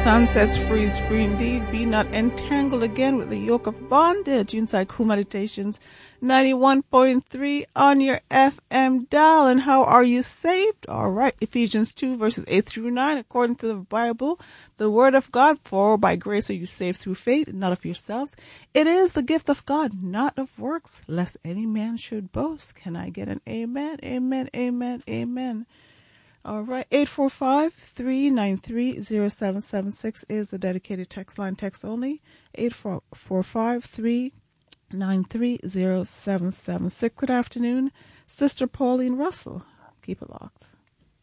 Son sets free is free indeed. Be not entangled again with the yoke of bondage. Inside Cool Meditations 91.3 on your FM dial. And how are you saved? All right. Ephesians 2 verses 8 through 9. According to the Bible, the word of God, for by grace are you saved through faith, not of yourselves. It is the gift of God, not of works, lest any man should boast. Can I get an amen? Amen, amen, amen. All right, 845-393-0776 is the dedicated text line, text only, 845-393-0776. Good afternoon, Sister Pauline Russell. Keep it locked.